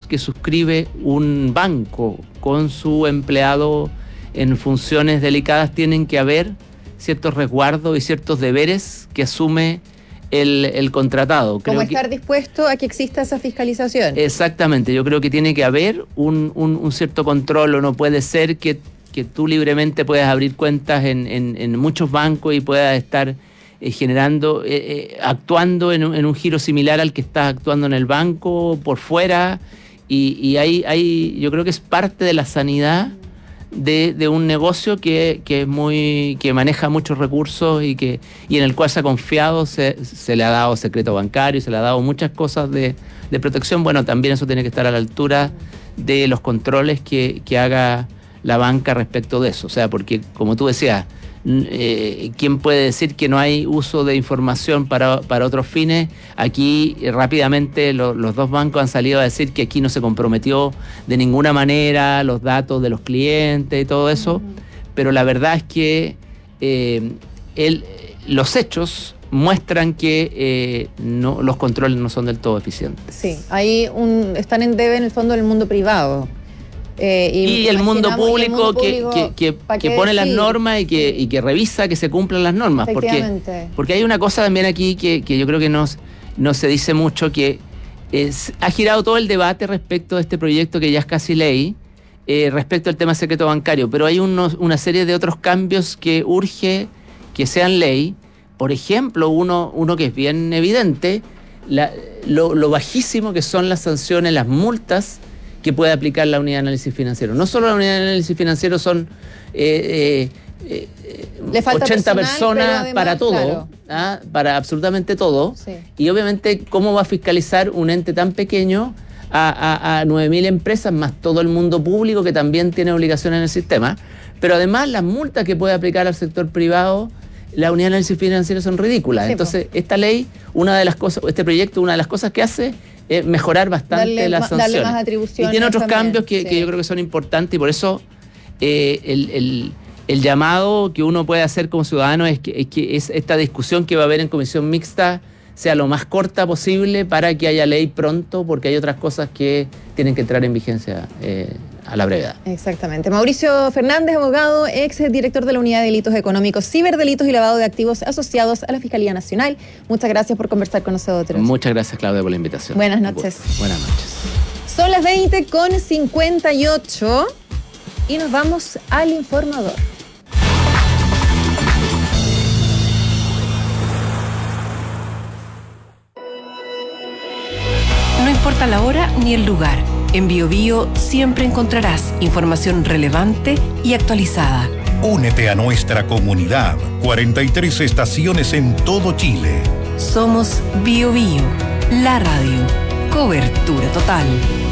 que suscribe un banco con su empleado en funciones delicadas, tienen que haber ciertos resguardos y ciertos deberes que asume el contratado. Como estar dispuesto a que exista esa fiscalización. Exactamente, yo creo que tiene que haber un cierto control, o no puede ser que tú libremente puedas abrir cuentas en muchos bancos y puedas estar generando, actuando en un giro similar al que estás actuando en el banco por fuera, y ahí yo creo que es parte de la sanidad de un negocio que maneja muchos recursos y en el cual se ha confiado, se le ha dado secreto bancario, se le ha dado muchas cosas de protección. Bueno, también eso tiene que estar a la altura de los controles que haga la banca respecto de eso. O sea, porque como tú decías, ¿quién puede decir que no hay uso de información para otros fines? Aquí rápidamente los dos bancos han salido a decir que aquí no se comprometió de ninguna manera los datos de los clientes y todo eso, pero la verdad es que los hechos muestran que los controles no son del todo eficientes. Sí, ahí están en debe en el fondo del mundo privado. Y el mundo público que pone las normas y que revisa que se cumplan las normas. Porque hay una cosa también aquí que yo creo que no se dice mucho, que ha girado todo el debate respecto de este proyecto que ya es casi ley, respecto al tema secreto bancario, pero hay una serie de otros cambios que urge que sean ley. Por ejemplo, uno que es bien evidente, lo bajísimo que son las sanciones, las multas que puede aplicar la unidad de análisis financiero. No solo la unidad de análisis financiero son 80 personas además, para todo, claro, para absolutamente todo. Sí. Y obviamente, ¿cómo va a fiscalizar un ente tan pequeño a 9.000 empresas, más todo el mundo público que también tiene obligaciones en el sistema? Pero además, las multas que puede aplicar al sector privado, la unidad de análisis financiero, son ridículas. Sí, entonces, esta ley, este proyecto, una de las cosas que hace es mejorar bastante las sanciones. Darle más atribuciones. Y tiene otros cambios que yo creo que son importantes, y por eso el llamado que uno puede hacer como ciudadano es que esta discusión que va a haber en comisión mixta sea lo más corta posible para que haya ley pronto, porque hay otras cosas que tienen que entrar en vigencia a la brevedad. Exactamente. Mauricio Fernández, abogado, ex director de la Unidad de Delitos Económicos, Ciberdelitos y Lavado de Activos asociados a la Fiscalía Nacional. Muchas gracias por conversar con nosotros. Muchas gracias, Claudia, por la invitación. Buenas noches. Buenas noches. Son las 20:58 y nos vamos al informador. No importa la hora ni el lugar, en BioBio siempre encontrarás información relevante y actualizada. Únete a nuestra comunidad. 43 estaciones en todo Chile. Somos BioBio, la radio. Cobertura total.